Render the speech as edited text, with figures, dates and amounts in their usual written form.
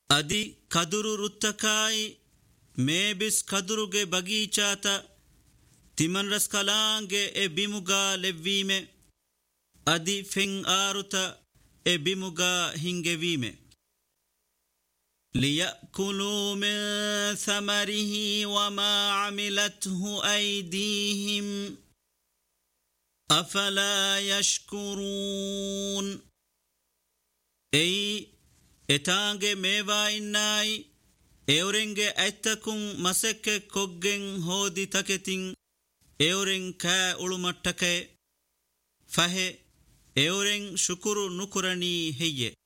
ಅದಿ ಕದುರು ರುತ್ತಕಾಯಿ ಮೇಬಿಸ್ ಕದುರುಗೆ ಬಗೀಚಾತ ತಿಮನ್ ರಸ್ ಕಲಾಂಗೆ ಎ ಬಿಮುಗ ಲೆವ್ವೀಮೆ ಅದಿ ಫೆಂಗ್ ಆರುತ ಎ ಬಿಮುಗ ಹಿಂಗೆವೀಮೆ لِيَأْكُلُوا مِنْ ثَمَرِهِ وَمَا عَمِلَتْهُ أَيْدِيهِمْ أَفَلَا يَشْكُرُونَ أي إتانجي ميوا إناي إورنجي أتكم مسك كوجن هودي تكتين إورن كا أولمتك فه إورن شكر نكرني هي